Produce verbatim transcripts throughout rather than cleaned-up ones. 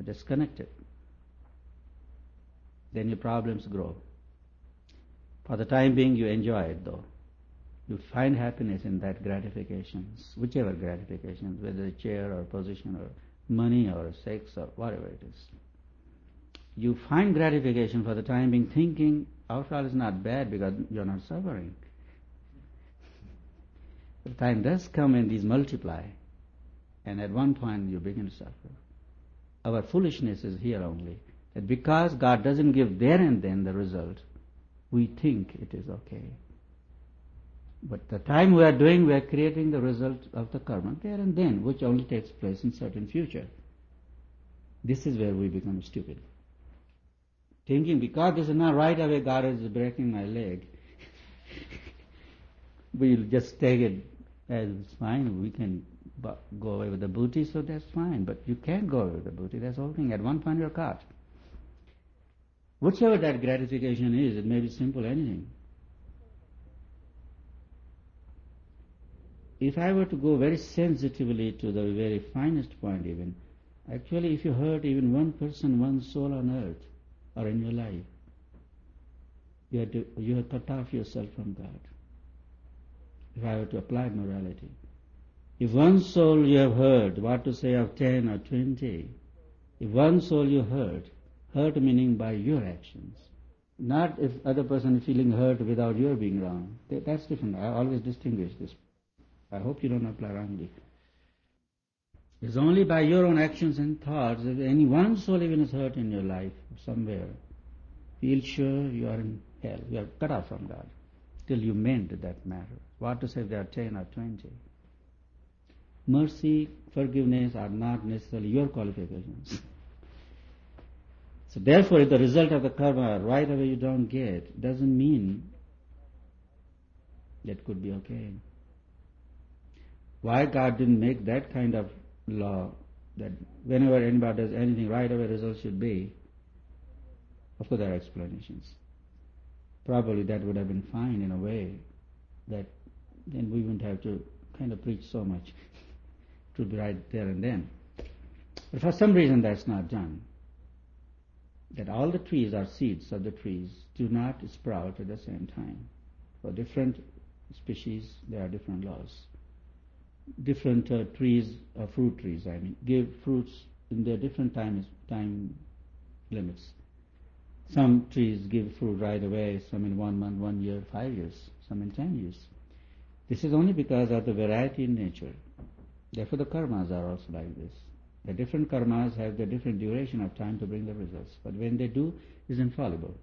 are disconnected. Then your problems grow. For the time being you enjoy it though. You find happiness in that gratifications, whichever gratifications, whether a chair or position or money or sex or whatever it is. You find gratification for the time being, thinking after all is not bad because you're not suffering. The time does come and these multiply, and at one point you begin to suffer. Our foolishness is here only, that because God doesn't give there and then the result, we think it is okay. But the time we are doing, we are creating the result of the karma there and then, which only takes place in certain future. This is where we become stupid. Thinking because this is not right away, God is breaking my leg. We'll just take it as it's fine. We can go away with the booty, so that's fine. But you can't go away with the booty. That's the whole thing. At one point you're caught. Whichever that gratification is, it may be simple, anything. If I were to go very sensitively to the very finest point even, actually if you hurt even one person, one soul on earth, or in your life, you have, to, you have cut off yourself from God. If I were to apply morality. If one soul you have hurt, what to say of ten or twenty? If one soul you hurt, hurt meaning by your actions, not if other person is feeling hurt without your being wrong. That's different. I always distinguish this. I hope you don't apply wrongly. It's only by your own actions and thoughts. If any one soul even is hurt in your life somewhere, feel sure you are in hell. You are cut off from God till you mend that matter. What to say if there are ten or twenty? Mercy, forgiveness are not necessarily your qualifications. So therefore, if the result of the karma right away you don't get, doesn't mean that could be okay. Why God didn't make that kind of law that whenever anybody does anything, right away result should be? Of course there are explanations. Probably that would have been fine in a way, that then we wouldn't have to kind of preach so much to be right there and then. But for some reason that's not done. That all the trees are seeds of the trees do not sprout at the same time. For different species there are different laws. Different uh, trees, uh, fruit trees I mean, give fruits in their different time, time limits. Some trees give fruit right away, some in one month, one year, five years, some in ten years. This is only because of the variety in nature. Therefore the karmas are also like this. The different karmas have the different duration of time to bring the results. But when they do, it is infallible.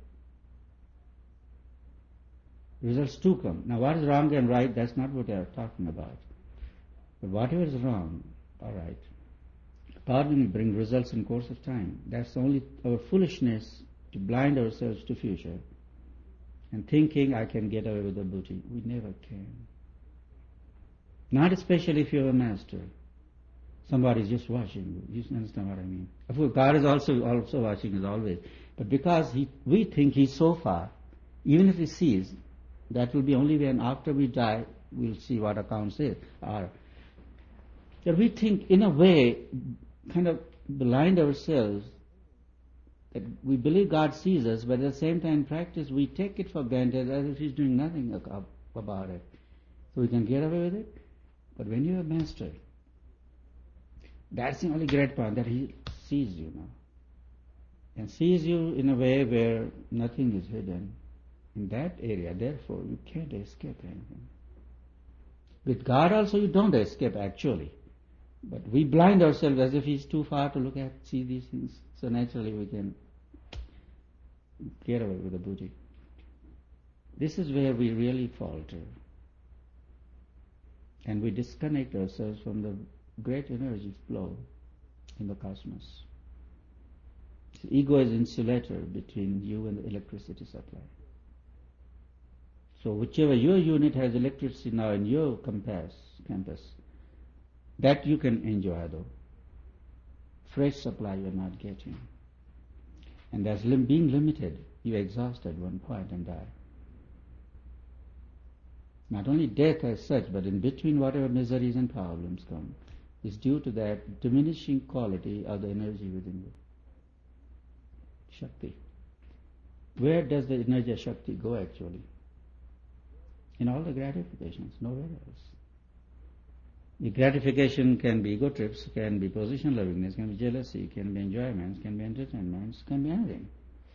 Results do come. Now what is wrong and right, that's not what they are talking about. But whatever is wrong, all right, God will bring results in course of time. That's only our foolishness to blind ourselves to future and thinking I can get away with the booty. We never can. Not especially if you're a master. Somebody is just watching you. You understand what I mean? Of course, God is also also watching as always. But because he, we think He's so far, even if He sees, that will be only when after we die we'll see what accounts is are. That we think in a way, kind of blind ourselves, that we believe God sees us, but at the same time in practice we take it for granted as if He's doing nothing about it. So we can get away with it. But when you're a master, that's the only great point, that He sees you now. And sees you in a way where nothing is hidden. In that area, therefore, you can't escape anything. With God also you don't escape actually. But we blind ourselves as if He's too far to look at, see these things. So naturally we can get away with the booty. This is where we really falter. And we disconnect ourselves from the great energy flow in the cosmos. The ego is insulator between you and the electricity supply. So whichever your unit has electricity now in your campus, campus, that you can enjoy though. Fresh supply you are not getting. And as lim- being limited, you exhaust at one point and die. Not only death as such, but in between whatever miseries and problems come, is due to that diminishing quality of the energy within you. Shakti. Where does the energy of Shakti go actually? In all the gratifications, nowhere else. The gratification can be ego trips, can be position lovingness, can be jealousy, can be enjoyments, can be entertainments, can be anything.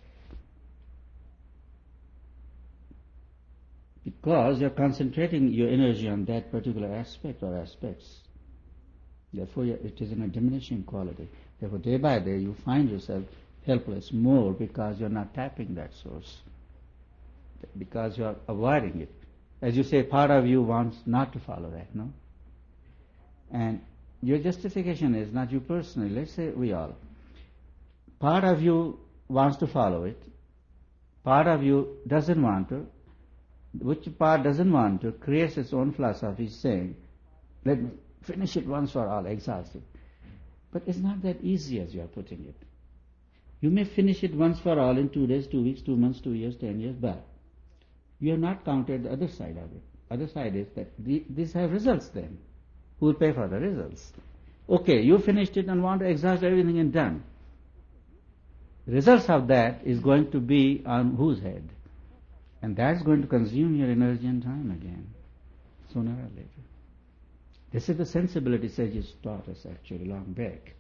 Because you're concentrating your energy on that particular aspect or aspects. Therefore, it is in a diminishing quality. Therefore, day by day, you find yourself helpless more because you're not tapping that source. Because you're avoiding it. As you say, part of you wants not to follow that, no? And your justification is not you personally, let's say we all. Part of you wants to follow it. Part of you doesn't want to. Which part doesn't want to creates its own philosophy saying, let me finish it once for all, exhaust it. But it's not that easy as you are putting it. You may finish it once for all in two days, two weeks, two months, two years, ten years, but you have not counted the other side of it. Other side is that the, these have results then. Who will pay for the results? Okay, you finished it and want to exhaust everything and done. The results of that is going to be on whose head? And that's going to consume your energy and time again, sooner or later. This is the sensibility sages taught us actually long back.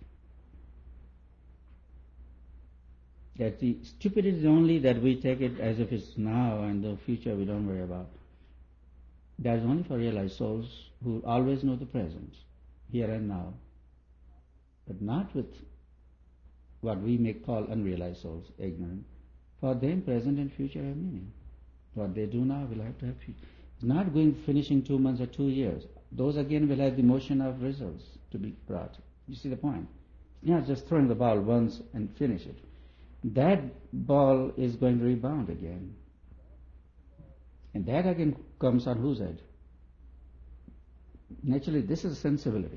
That the stupidity is only that we take it as if it's now and the future we don't worry about. That is only for realized souls who always know the present, here and now. But not with what we may call unrealized souls, ignorant. For them, present and future have meaning. What they do now will have to have future. It's not going finishing two months or two years. Those again will have the motion of results to be brought. You see the point? It's not just throwing the ball once and finish it. That ball is going to rebound again. And that again comes on whose head? Naturally, this is sensibility.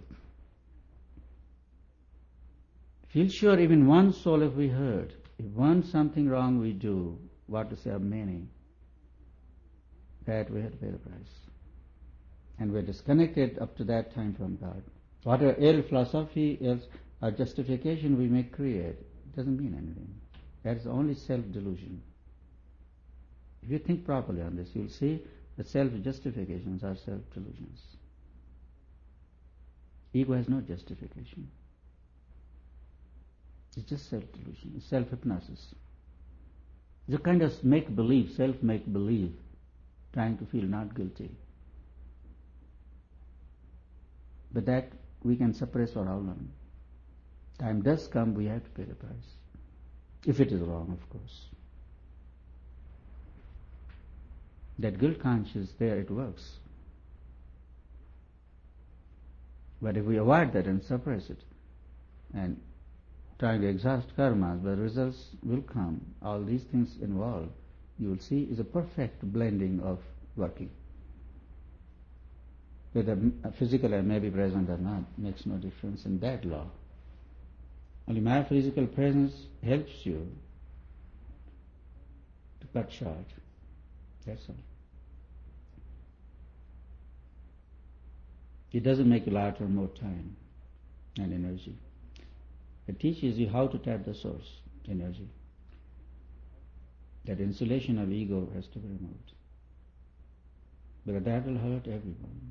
Feel sure even one soul if we heard, if one something wrong we do, what to say of many, that we have to pay the price. And we're disconnected up to that time from God. Whatever ill philosophy, else or justification we may create, doesn't mean anything. That is only self-delusion. If you think properly on this, you'll see that self-justifications are self-delusions. Ego has no justification. It's just self-delusion. It's self-hypnosis. It's a kind of make-believe, self-make-believe, trying to feel not guilty. But that we can suppress for how long? Time does come, we have to pay the price. If it is wrong, of course. That guilt conscience, there it works. But if we avoid that and suppress it, and try to exhaust karmas, the results will come. All these things involved, you will see, is a perfect blending of working. Whether physical I may be present or not makes no difference in that law. Only my physical presence helps you to cut short. That's all. It doesn't make you allot for more time and energy. It teaches you how to tap the source energy. That insulation of ego has to be removed. But that will hurt everyone.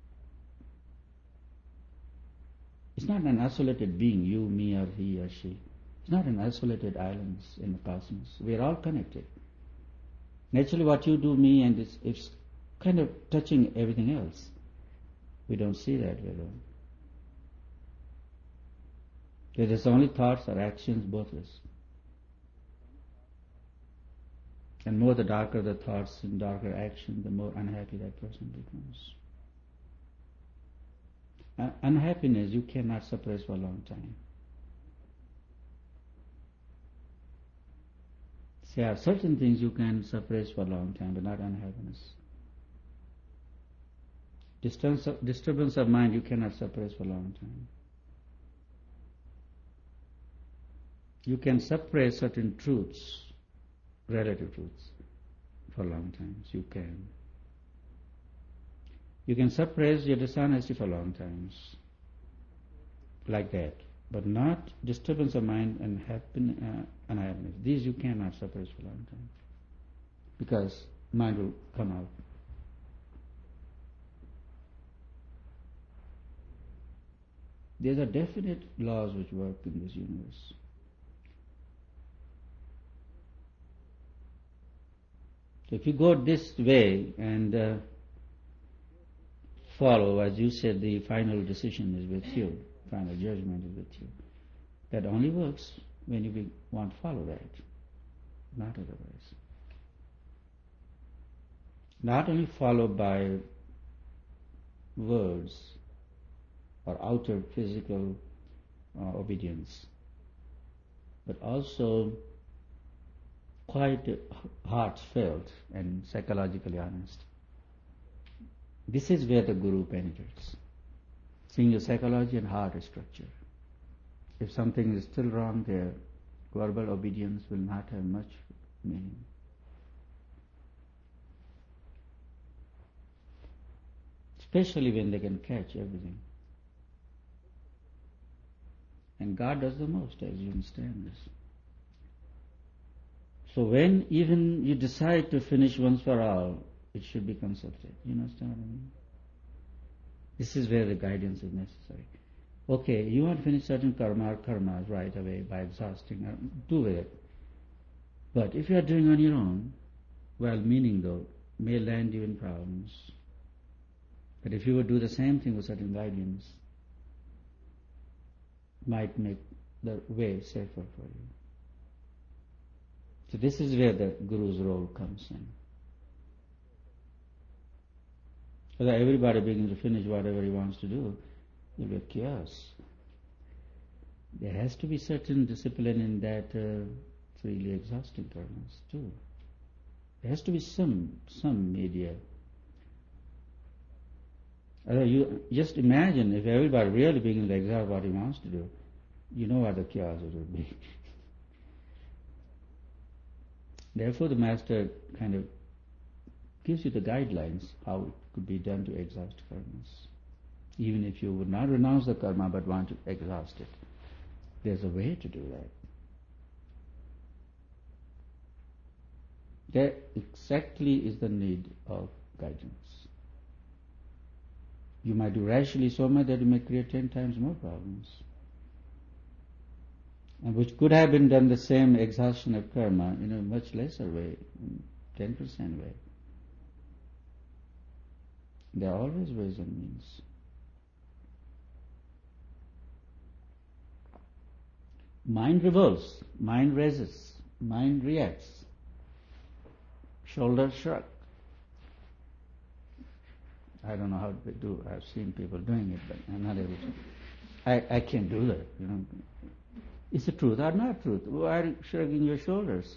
It's not an isolated being, you, me, or he, or she. It's not an isolated island in the cosmos. We are all connected. Naturally, what you do, me, and it's, it's kind of touching everything else. We don't see that very well. There's only thoughts or actions, both of us. And more the darker the thoughts and darker action, the more unhappy that person becomes. Uh, unhappiness you cannot suppress for a long time. There are certain things you can suppress for a long time, but not unhappiness. Disturbance of, disturbance of mind you cannot suppress for a long time. You can suppress certain truths, relative truths, for long times. You can. You can suppress your dishonesty for long times. Like that. but not disturbance of mind and happiness, uh, unhappiness. These you cannot suppress for a long time, because mind will come out. There are definite laws which work in this universe. So if you go this way and uh, follow, as you said, the final decision is with you, final judgment is with you. That only works when you be, want to follow that, not otherwise. Not only followed by words or outer physical uh, obedience, but also quite heartfelt and psychologically honest. This is where the Guru penetrates, seeing your psychology and heart structure. If something is still wrong there, verbal obedience will not have much meaning. Especially when they can catch everything. And God does the most, as you understand this. So when even you decide to finish once for all, it should be consulted. You understand what I mean? This is where the guidance is necessary. Okay, you want to finish certain karma or karmas right away by exhausting, do it. But if you are doing on your own, well-meaning though, may land you in problems. But if you would do the same thing with certain guidance, might make the way safer for you. So this is where the Guru's role comes in. So that everybody begins to finish whatever he wants to do, it will be chaos. There has to be certain discipline in that uh, it's really exhausting karmas too. There has to be some some media. Although you just imagine if everybody really begins to exhaust what he wants to do, you know what the chaos it would be. Therefore the Master kind of gives you the guidelines how it could be done to exhaust karmas. Even if you would not renounce the karma but want to exhaust it, there's a way to do that. That exactly is the need of guidance. You might do rationally so much that you may create ten times more problems. And which could have been done the same exhaustion of karma in a much lesser way, ten percent way. There are always ways and means. Mind revolves, mind resists, mind reacts. Shoulders shrug. I don't know how to do. I've seen people doing it, but I'm not able to. I, I can't do that. You know, is it truth or not truth? Why are you shrugging your shoulders?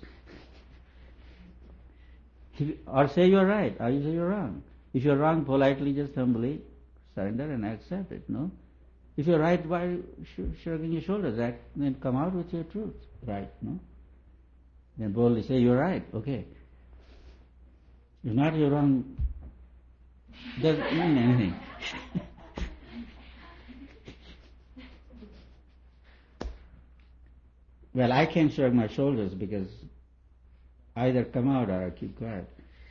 Or say you're right, or you say you're wrong. If you're wrong, politely, just humbly surrender and accept it. No. If you're right, why are you shrugging your shoulders? Act, then come out with your truth. Right? No. Then boldly say you're right. Okay. If not, you're wrong. Doesn't mean anything. Well, I can't shrug my shoulders because either come out or I keep quiet.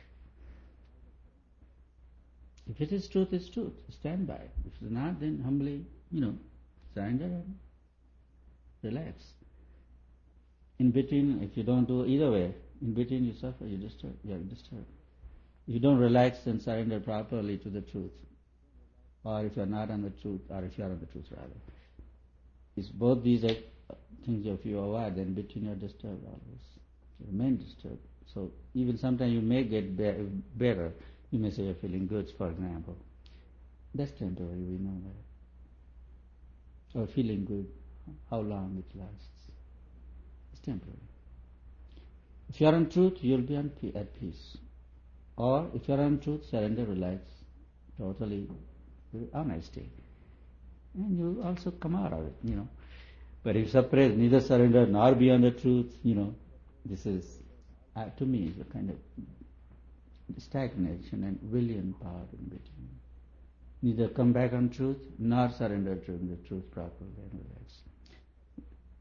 If it is truth, it's truth. Stand by it. If it's not, then humbly, you know, surrender and relax. In between, if you don't do either way, in between you suffer, you disturb, you are disturbed. If you don't relax and surrender properly to the truth, or if you are not on the truth, or if you are on the truth rather, it's both these are things if you avoid, then between you are disturbed always. You remain disturbed. So even sometimes you may get be- better. You may say you're feeling good, for example. That's temporary, we know that. Or feeling good, how long it lasts. It's temporary. If you are on truth, you'll be on pe- at peace. Or if you are on truth, surrender, relax, totally honesty. And you'll also come out of it, you know. But if you suppress, neither surrender nor be on the truth, you know, this is, uh, to me, is a kind of stagnation and willing part in between. Neither come back on truth, nor surrender to the truth properly and relax.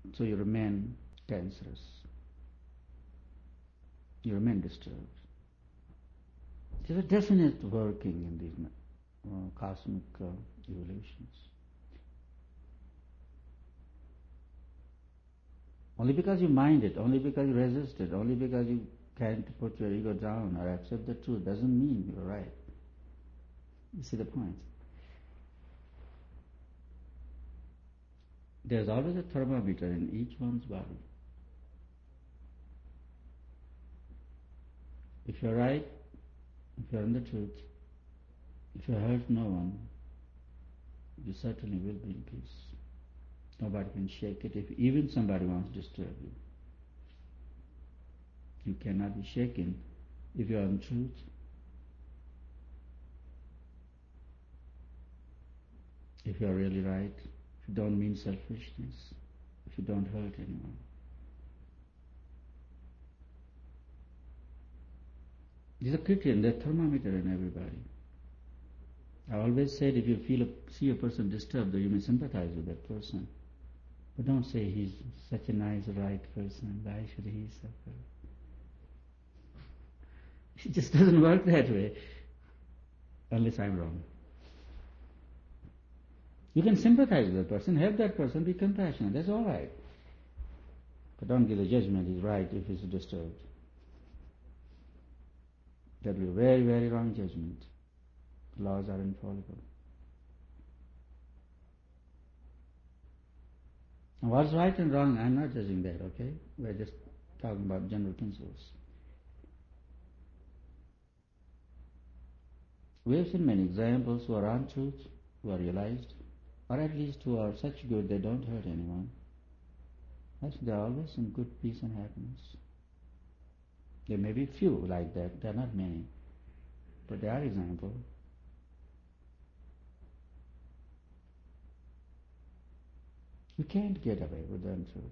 So you remain cancerous. You remain disturbed. There's a definite working in these uh, cosmic uh, evolutions. Only because you mind it, only because you resist it, only because you can't put your ego down or accept the truth doesn't mean you're right. You see the point? There's always a thermometer in each one's body. If you're right, if you're in the truth, if you hurt no one, you certainly will be in peace. Nobody can shake it if even somebody wants to disturb you. You cannot be shaken if you are in truth. If you are really right, if you don't mean selfishness, if you don't hurt anyone. There's a criterion, there's a thermometer in everybody. I always said if you feel a, see a person disturbed, you may sympathize with that person. But don't say he's such a nice, right person, why should he suffer? It just doesn't work that way, unless I'm wrong. You can sympathize with that person, help that person, be compassionate, that's all right. But don't give the judgment he's right if he's disturbed. That will be a very, very wrong judgment. The laws are infallible. Now what's right and wrong, I'm not judging that, okay? We're just talking about general principles. We have seen many examples who are on truth, who are realized, or at least who are such good they don't hurt anyone. There are always some good peace and happiness. There may be few like that, there are not many, but there are examples. You can't get away with the untruth.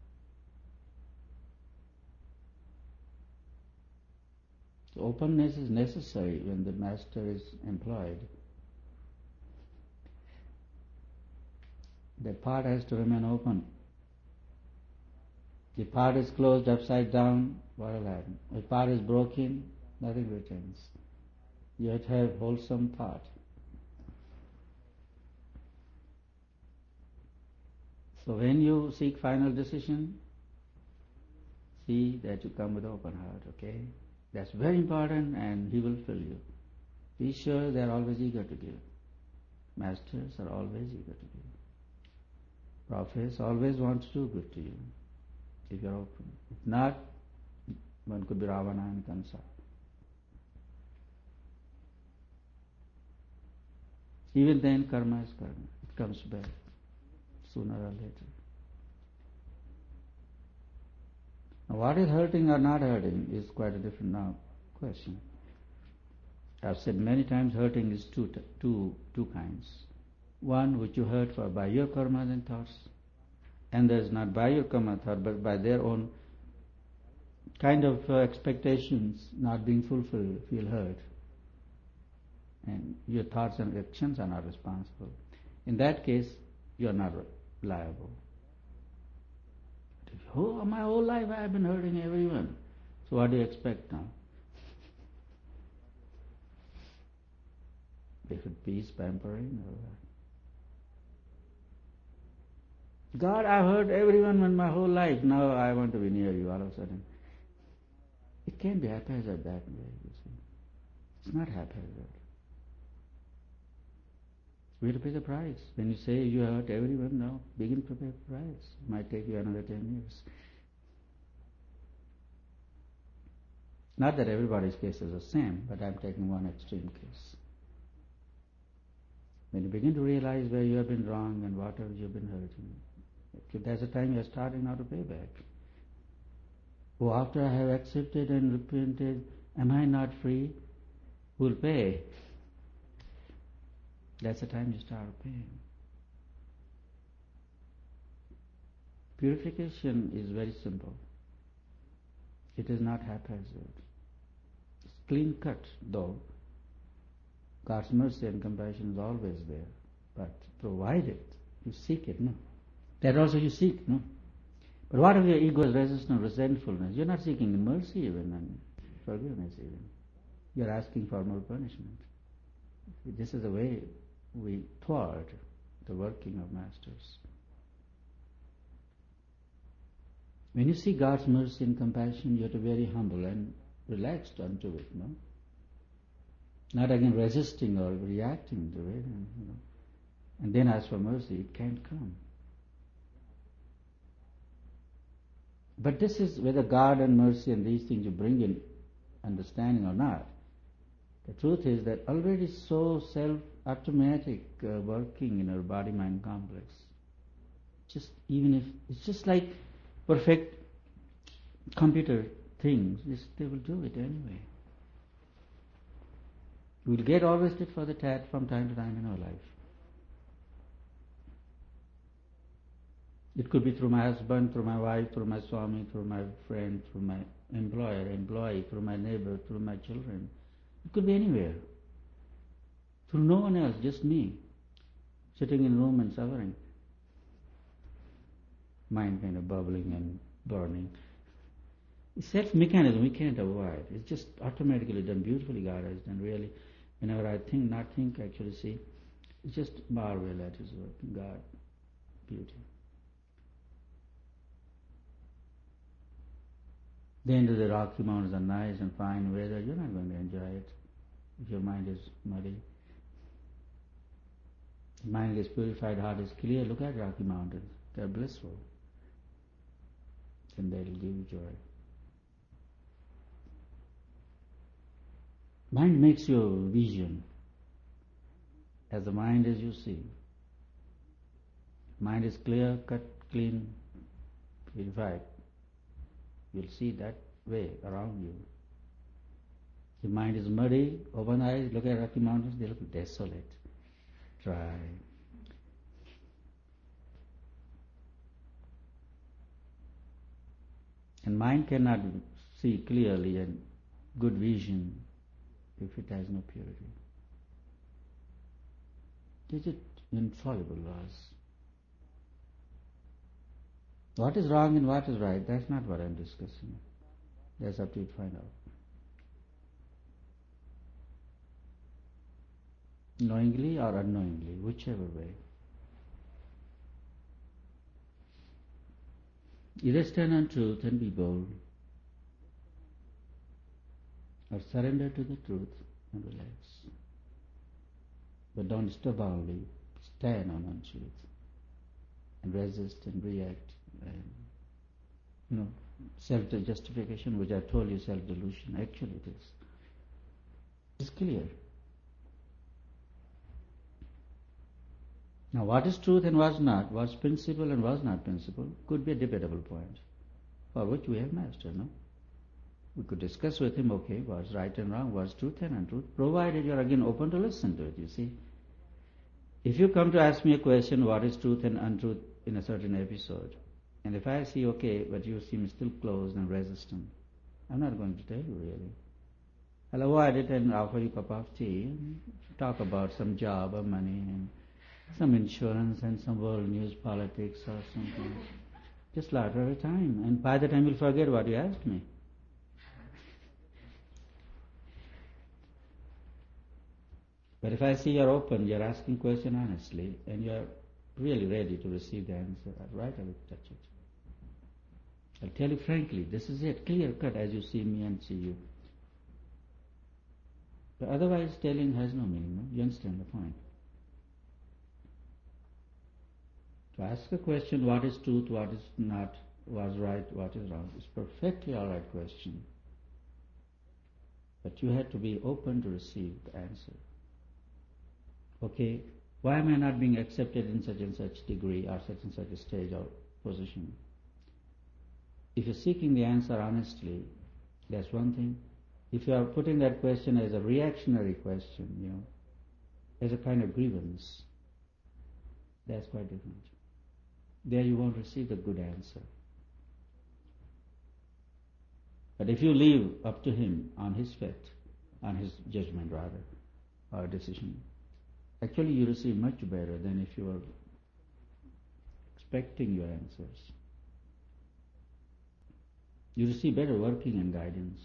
So openness is necessary when the master is employed. The part has to remain open. The part is closed upside down, what will happen? If the part is broken, nothing retains. You have to have wholesome part. So when you seek final decision, see that you come with open heart, okay? That's very important and he will fill you. Be sure they are always eager to give. Masters are always eager to give. Prophets always want to do good to you, if you're open. If not, one could be Ravana and Kamsa. Even then, karma is karma. It comes back, sooner or later. Now, what is hurting or not hurting is quite a different now question. I've said many times hurting is two, two, two kinds. One which you hurt for by your karmas and thoughts, and there's not by your karma thought, but by their own kind of uh, expectations not being fulfilled, feel hurt. And your thoughts and actions are not responsible. In that case, you are not liable. Oh, my whole life I have been hurting everyone. So what do you expect now? Perfect peace, pampering, or what? God, I've hurt everyone in my whole life. Now I want to be near you all of a sudden. It can't be haphazard that way, you see. It's not haphazard. We have to pay the price. When you say you hurt everyone, now begin to pay the price. It might take you another ten years. Not that everybody's case is the same, but I'm taking one extreme case. When you begin to realize where you have been wrong and what have you been hurting, there's a time you're starting now to pay back. Oh, after I have accepted and repented, am I not free? Who'll pay? That's the time you start paying. Purification is very simple. It is not haphazard. It's clean cut, though. God's mercy and compassion is always there. But provided you seek it, no? That also you seek, no? But what if your ego is resistant, resentfulness? You're not seeking mercy even and forgiveness even. You're asking for more punishment. This is the way we thwart the working of masters. When you see God's mercy and compassion, you have to be very humble and relaxed unto it, no? Not again resisting or reacting to it, and, you know, and then ask for mercy. It can't come. But this is whether God and mercy and these things you bring in understanding or not. The truth is that already so self-automatic uh, working in our body-mind complex. Just even if it's just like perfect computer things, they will do it anyway. We'll get harvested for the tat from time to time in our life. It could be through my husband, through my wife, through my swami, through my friend, through my employer, employee, through my neighbor, through my children. It could be anywhere. Through no one else, just me, sitting in a room and suffering. Mind kind of bubbling and burning. It's self-mechanism we can't avoid. It's just automatically done, beautifully God has done, really. Whenever I think, not think, actually see, it's just marvel at His work, God, beauty. Then to the Rocky Mountains are nice and fine weather, you're not going to enjoy it if your mind is muddy. The mind is purified, heart is clear. Look at Rocky Mountains. They're blissful. And they'll give you joy. Mind makes your vision. As the mind is, you see. Mind is clear, cut, clean, purified. You'll see that way around you. The mind is muddy, open eyes, look at Rocky Mountains, they look desolate, dry. And mind cannot see clearly and good vision if it has no purity. These are infallible laws. What is wrong and what is right, that's not what I'm discussing. That's up to you to find out. Knowingly or unknowingly, whichever way. Either stand on truth and be bold, or surrender to the truth and relax. But don't stubbornly stand on untruth and resist and react. And, you know, self-justification, which I told you, self-delusion, actually it is. It's clear. Now, what is truth and what is not, what's principle and what's not principle, could be a debatable point, for which we have master, no? We could discuss with him, okay, what's right and wrong, what's truth and untruth, provided you're again open to listen to it, you see. If you come to ask me a question, what is truth and untruth in a certain episode, and if I see, okay, but you seem still closed and resistant, I'm not going to tell you really. I'll avoid it and offer you a cup of tea and talk about some job or money and some insurance and some world news, politics or something. Just laugh every time, and by the time you'll forget what you asked me. But if I see you're open, you're asking question honestly, and you're really ready to receive the answer, right, I will touch it. I'll tell you frankly, this is it, clear cut as you see me and see you. But otherwise telling has no meaning, no? You understand the point. To ask a question, what is truth, what is not, what's right, what is wrong, is perfectly all right question. But you have to be open to receive the answer. Okay, why am I not being accepted in such and such degree or such and such a stage or position? If you're seeking the answer honestly, that's one thing. If you are putting that question as a reactionary question, you know, as a kind of grievance, that's quite different. There you won't receive the good answer. But if you leave up to him on his fate, on his judgment rather, or decision, actually you receive much better than if you were expecting your answers. you receive better working and guidance.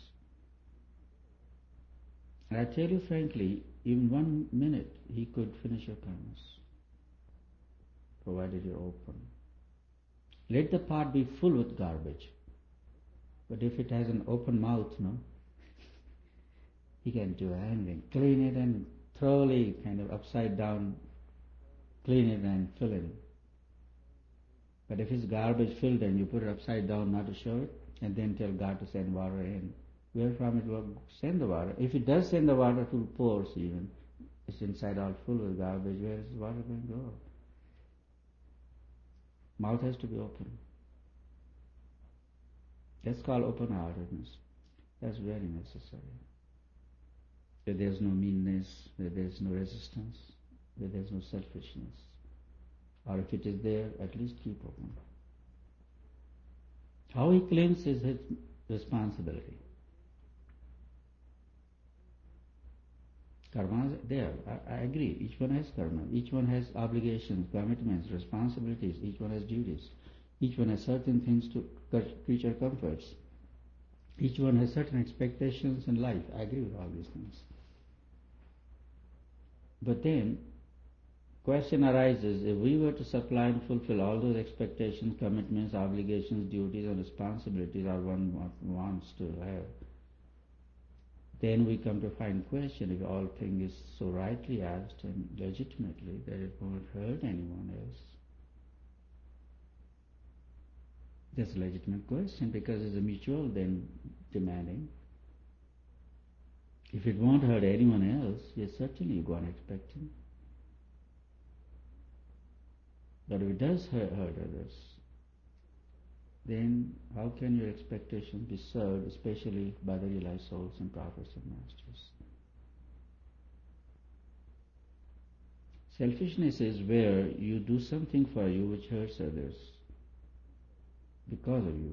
And I tell you frankly, in one minute he could finish your karmas, provided you're open. Let the pot be full with garbage, but if it has an open mouth, no, he can do anything. Clean it and thoroughly kind of upside down, clean it and fill it. But if it's garbage filled and you put it upside down not to show it, and then tell God to send water in, where from it will send the water? If it does send the water through pores even, it's inside all full with garbage, where is the water going to go? Mouth has to be open. That's called open-heartedness. That's very necessary. Where there's no meanness, where there's no resistance, where there's no selfishness. Or if it is there, at least keep open. How he claims is his responsibility. Karma is there, I, I agree. Each one has karma. Each one has obligations, commitments, responsibilities. Each one has duties. Each one has certain things to creature comforts. Each one has certain expectations in life. I agree with all these things. But then, question arises, if we were to supply and fulfill all those expectations, commitments, obligations, duties and responsibilities our one wants to have, then we come to find question if all thing is so rightly asked and legitimately that it won't hurt anyone else. That's a legitimate question because it's a mutual then demanding. If it won't hurt anyone else, yes, certainly you go on expecting. But if it does hurt, hurt others, then how can your expectations be served, especially by the realized souls and prophets and masters? Selfishness is where you do something for you which hurts others because of you.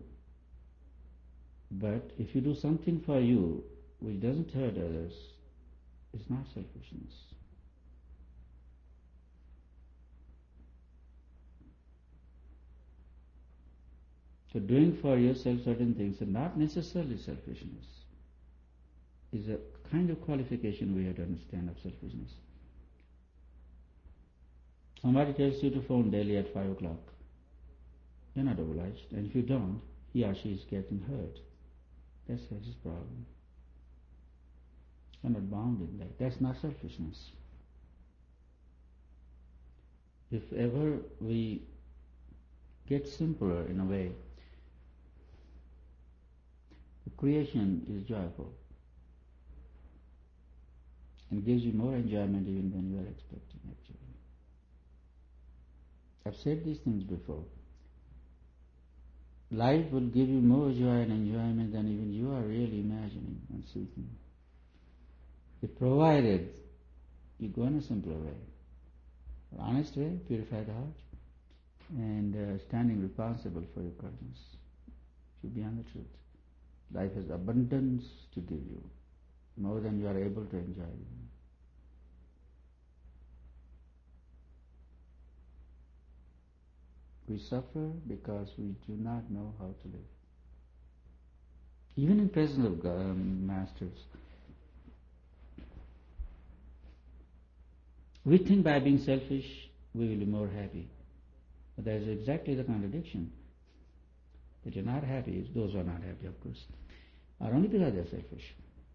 But if you do something for you which doesn't hurt others, it's not selfishness. So doing for yourself certain things is not necessarily selfishness. It's a kind of qualification we have to understand of selfishness. Somebody tells you to phone daily at five o'clock. You're not obliged. And if you don't, he or she is getting hurt. That's his problem. You're not bound in that. That's not selfishness. If ever we get simpler in a way, the creation is joyful and gives you more enjoyment even than you are expecting actually. I've said these things before. Life will give you more joy and enjoyment than even you are really imagining and seeking. If provided you go in a simpler way, an honest way, purify the heart, and uh, standing responsible for your karmas. To be on the truth. Life has abundance to give you, more than you are able to enjoy. We suffer because we do not know how to live. Even in presence of God, um, masters, we think by being selfish we will be more happy. But that is exactly the contradiction. That you're not happy, those who are not happy, of course, are only because they're selfish.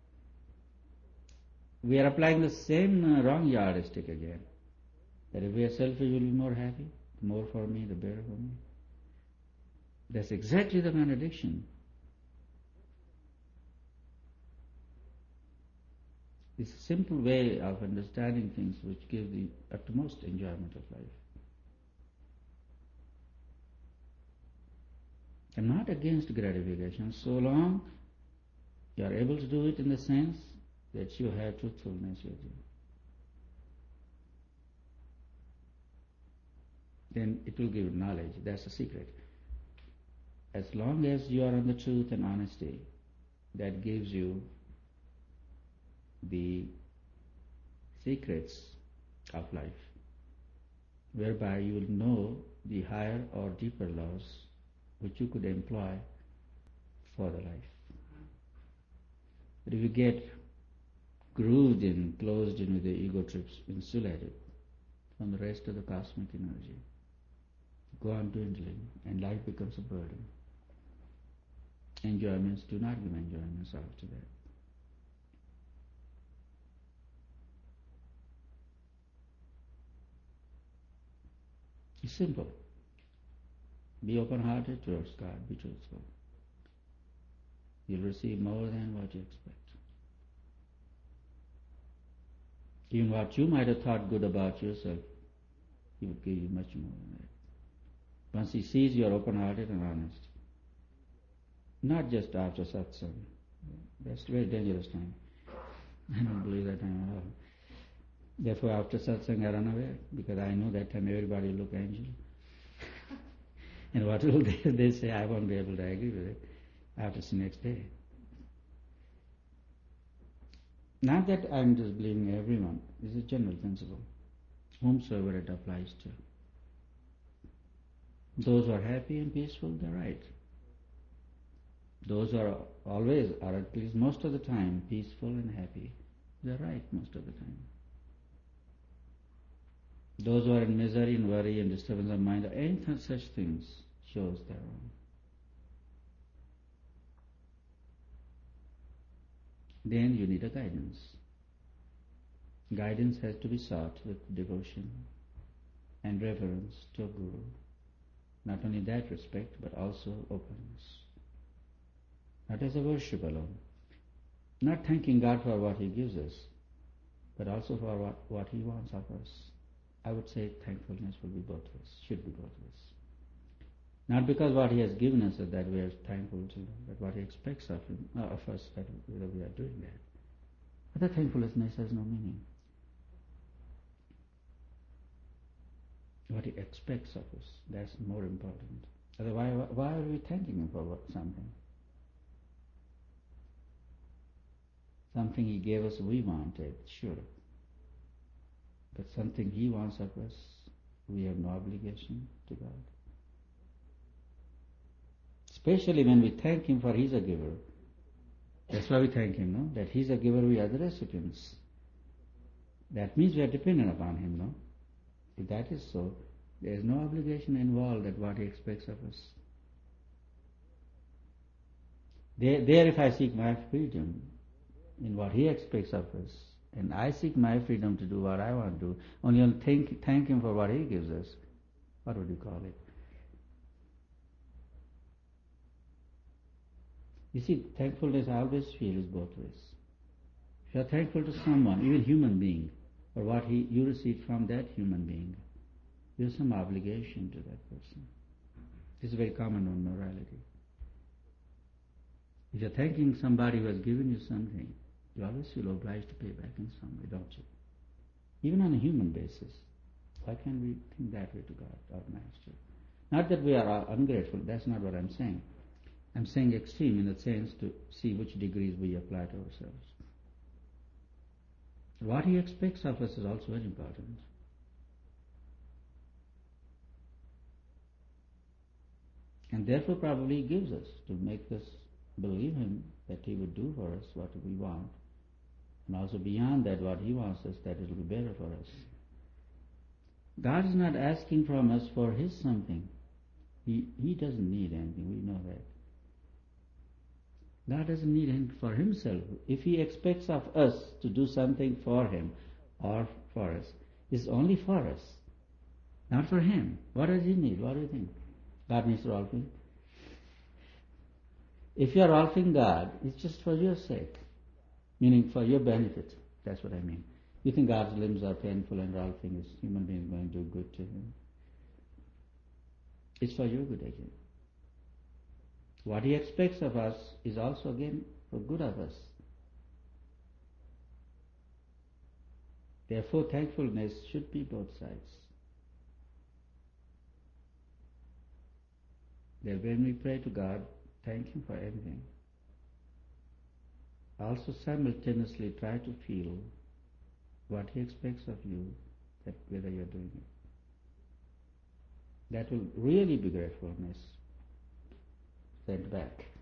We are applying the same uh, wrong yardstick again. That if we are selfish, we'll be more happy. The more for me, the better for me. That's exactly the contradiction. It's a simple way of understanding things which give the utmost enjoyment of life. I'm not against gratification so long you are able to do it in the sense that you have truthfulness with you. Then it will give knowledge. That's the secret. As long as you are on the truth and honesty, that gives you the secrets of life, whereby you will know the higher or deeper laws which you could employ for the life. But if you get grooved in, closed in with the ego trips, insulated from the rest of the cosmic energy, go on dwindling, and life becomes a burden. Enjoyments do not give enjoyments after that. It's simple. Be open-hearted towards God, be truthful. You'll receive more than what you expect. Even what you might have thought good about yourself, He would give you much more than that. Once He sees you are open-hearted and honest, not just after satsang. That's a very dangerous time. I don't believe that time at all. Therefore, after satsang, I run away, because I know that time everybody will look angel. And what will they, they say? I won't be able to agree with it after the next day. Not that I'm just blaming everyone. This is a general principle. Whomsoever it applies to. Those who are happy and peaceful, they're right. Those who are always, or at least most of the time, peaceful and happy, they're right most of the time. Those who are in misery and worry and disturbance of mind, or any such things, shows they're wrong. Then you need a guidance. Guidance has to be sought with devotion and reverence to a guru. Not only in that respect, but also openness. Not as a worship alone. Not thanking God for what He gives us, but also for what, what He wants of us. I would say thankfulness will be both ways, should be both ways. Not because what He has given us that we are thankful to Him, but what He expects of, him, uh, of us that we are doing that. But that thankfulness has no meaning. What He expects of us, that's more important. Otherwise, why are we thanking Him for something? Something He gave us we wanted, sure. But something He wants of us, we have no obligation to God. Especially when we thank Him for He's a giver. That's why we thank Him, no? That He's a giver, we are the recipients. That means we are dependent upon Him, no? If that is so, there is no obligation involved at what He expects of us. There, there if I seek my freedom in what He expects of us, and I seek my freedom to do what I want to do, only on thank, thank Him for what He gives us, what would you call it? You see, thankfulness I always feel is both ways. If you are thankful to someone, even human being, for what he, you receive from that human being, you have some obligation to that person. This is very common on morality. If you are thanking somebody who has given you something, you always feel obliged to pay back in some way, don't you? Even on a human basis. Why can't we think that way to God, our Master? Not that we are ungrateful, that's not what I'm saying. I'm saying extreme in the sense to see which degrees we apply to ourselves. What He expects of us is also very important. And therefore probably He gives us to make us believe Him that He would do for us what we want. And also beyond that, what He wants us, that it will be better for us. God is not asking from us for His something. He, he doesn't need anything, we know that. God doesn't need anything for Himself. If He expects of us to do something for Him or for us, it's only for us, not for Him. What does He need? What do you think? God needs rolfing? If you are rolfing God, it's just for your sake, meaning for your benefit. That's what I mean. You think God's limbs are painful and rolfing is human being going to do good to Him? It's for your good again. What He expects of us is also again for good of us. Therefore, thankfulness should be both sides. That when we pray to God, thank Him for everything. Also simultaneously try to feel what He expects of you, that whether you're doing it. That will really be gratefulness sent back.